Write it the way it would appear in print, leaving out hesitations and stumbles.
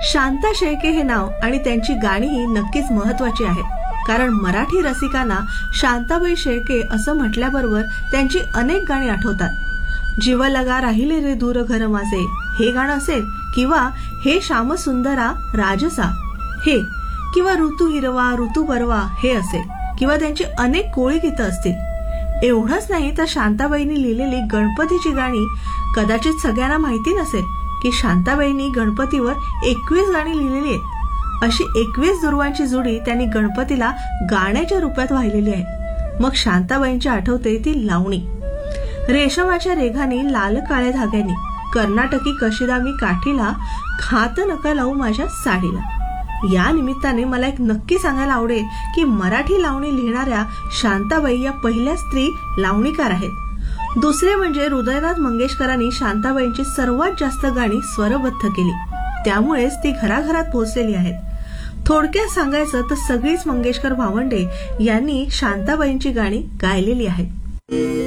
शांता शेळके हे नाव आणि त्यांची गाणीही नक्कीच महत्वाची आहेत, कारण मराठी रसिकांना शांताबाई शेळके असं म्हटल्याबरोबर त्यांची अनेक गाणी आठवतात. जीव लगा राहिले रे दूर घर माझे हे गाणं असेल, किंवा हे श्यामसुंदरा राजसा हे, किंवा ऋतू हिरवा ऋतू परवा हे असेल, किंवा त्यांची अनेक कोळी गीतं असतील. एवढंच नाही तर शांताबाईंनी लिहिलेली गणपतीची गाणी कदाचित सगळ्यांना माहिती नसेल की शांताबाईंनी गणपतीवर 21 गाणी लिहिलेली आहेत. अशी 21 दुर्वांची जोडी त्यांनी गणपतीला गाण्याच्या रूपात वाहिलेली आहे. मग शांताबाईंची आठवते ती लावणी. रेशमाच्या रेघानी लाल काळ्या धाग्यानी कर्नाटकी कशिदा मी काठीला, खात नका लावू माझ्या साडीला. या निमित्ताने मला एक नक्की सांगायला आवडेल की मराठी लावणी लिहिणाऱ्या शांताबाई या पहिल्या स्त्री लावणीकार आहेत. दुसरे म्हणजे हृदयनाथ मंगेशकरांनी शांताबाईंची सर्वात जास्त गाणी स्वरबद्ध केली, त्यामुळेच ती घराघरात पोहोचलेली आहेत. थोडक्यात सांगायचं तर सगळीच मंगेशकर भावंडे यांनी शांताबाईंची गाणी गायलेली आहेत.